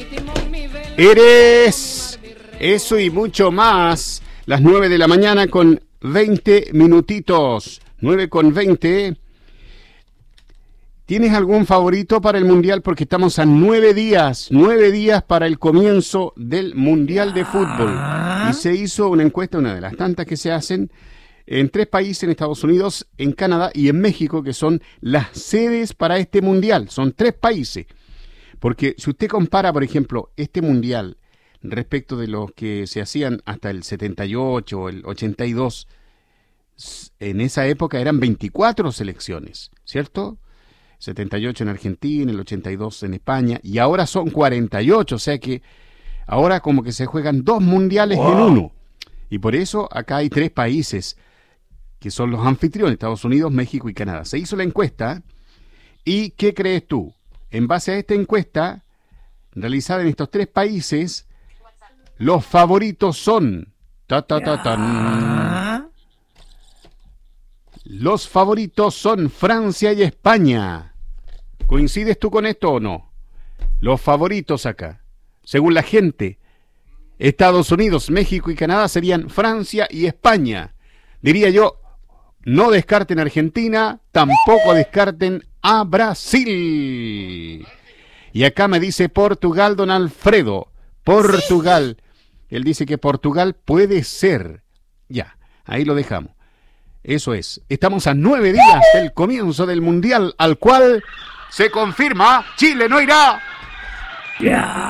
Eres eso y mucho más. Las 9 de la mañana con 20 minutitos. 9 con 20. ¿Tienes algún favorito para el Mundial? Porque estamos a 9 días para el comienzo del Mundial de Fútbol. Y se hizo una encuesta, una de las tantas que se hacen, en 3 países, en Estados Unidos, en Canadá y en México, que son las sedes para este Mundial. Son 3 países. Porque si usted compara, por ejemplo, este Mundial respecto de los que se hacían hasta el 78 o el 82, en esa época eran 24 selecciones, ¿cierto? 78 en Argentina, el 82 en España, y ahora son 48, o sea que ahora como que se juegan 2 mundiales en uno. Y por eso acá hay 3 países que son los anfitriones, Estados Unidos, México y Canadá. Se hizo la encuesta, y ¿qué crees tú? En base a esta encuesta, realizada en estos 3 países, los favoritos son... Los favoritos son Francia y España. ¿Coincides tú con esto o no? Los favoritos acá, según la gente, Estados Unidos, México y Canadá serían Francia y España. Diría yo, no descarten Argentina, tampoco descarten a Brasil. Y acá me dice Portugal, don Alfredo. Portugal. Él dice que Portugal puede ser. Ya, ahí lo dejamos. Eso es. Estamos a 9 días del comienzo del Mundial, al cual se confirma Chile no irá.